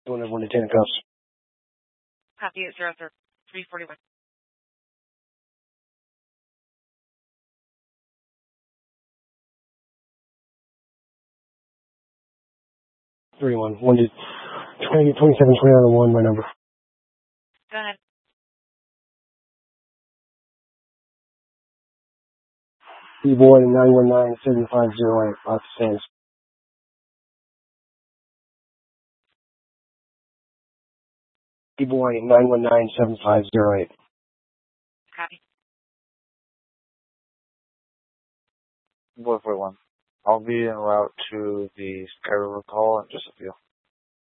Don't everyone detain the cuffs. Copy at 0341. One to 2729 my number. Go ahead. B-boy 919-7508, Los Sands. B-boy 919-7508. Copy. Boy 41. I'll be en route to the Sky River call in just a few.